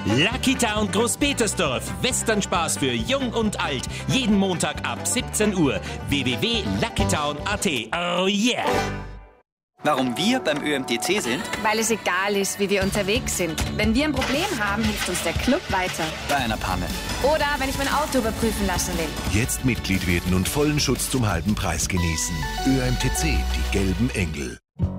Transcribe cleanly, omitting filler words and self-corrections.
Lucky Town Großpetersdorf. Westernspaß für Jung und Alt. Jeden Montag ab 17 Uhr. www.luckytown.at. Oh yeah! Warum wir beim ÖMTC sind? Weil es egal ist, wie wir unterwegs sind. Wenn wir ein Problem haben, hilft uns der Club weiter. Bei einer Panne. Oder wenn ich mein Auto überprüfen lassen will. Jetzt Mitglied werden und vollen Schutz zum halben Preis genießen. ÖMTC, die gelben Engel.